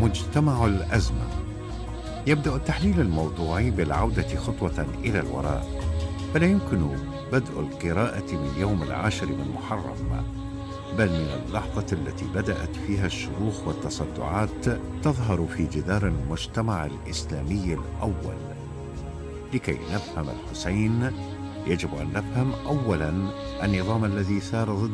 مجتمع الأزمة. يبدأ التحليل الموضوعي بالعودة خطوة إلى الوراء، فلا يمكن بدء القراءة من يوم 10 من محرم، بل من اللحظة التي بدأت فيها الشروخ والتصدعات تظهر في جدار المجتمع الإسلامي الأول. لكي نفهم الحسين يجب أن نفهم أولاً النظام الذي سار ضد